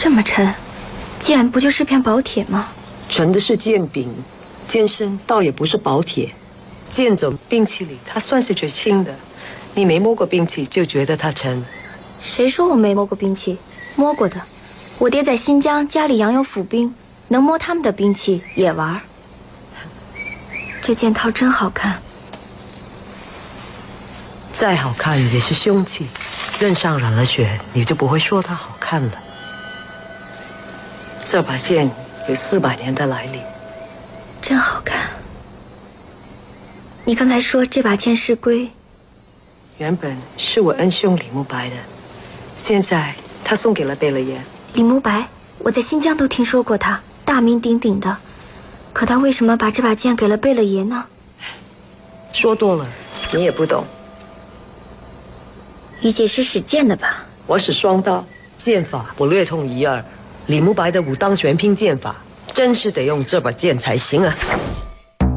这么沉，剑不就是片薄铁吗？ 沉的是剑柄，剑身倒也不是薄铁。剑种兵器里，它算是最轻的。你没摸过兵器，就觉得它沉。 谁说我没摸过兵器？摸过的。我爹在新疆，家里养有府兵，能摸他们的兵器也玩。这剑套真好看。 再好看也是凶器，刃上染了血，你就不会说它好看了。这把剑有400年的来历， 真好看。你刚才说这把剑是归？ 原本是我恩兄李慕白的，现在他送给了贝勒爷。 李慕白，我在新疆都听说过他，大名鼎鼎的。可他为什么把这把剑给了贝勒爷呢？ 说多了，你也不懂。 于姐是使剑的吧？ 我使双刀，剑法我略通一二。李慕白的武当玄拼剑法，真是得用这把剑才行啊。